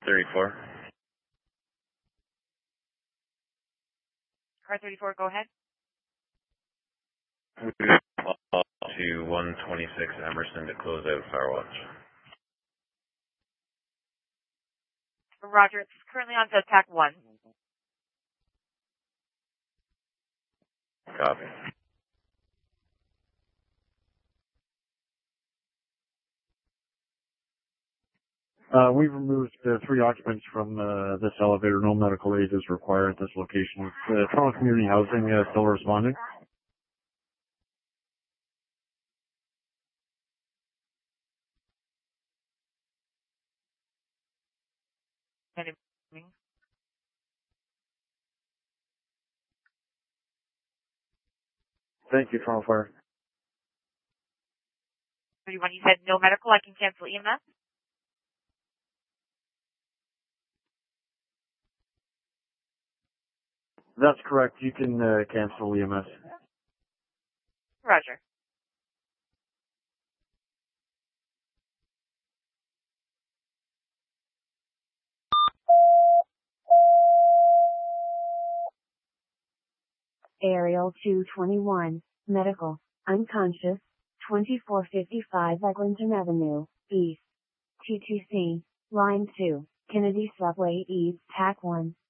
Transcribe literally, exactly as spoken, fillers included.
thirty-four. Car thirty-four, go ahead. We call to one twenty-six Emerson to close out Firewatch. Roger, it's currently on to attack one. Copy. Uh, we've removed uh, three occupants from uh, this elevator. No medical aid is required at this location. Uh, Toronto Community Housing uh, still responding. Thank you, Toronto Fire. thirty-one, you said no medical, I can cancel E M S? That's correct. You can uh, cancel E M S. Roger. Aerial two twenty-one, medical, unconscious, twenty-four fifty-five Eglinton Avenue, East. T T C, Line two, Kennedy Subway East, T A C one.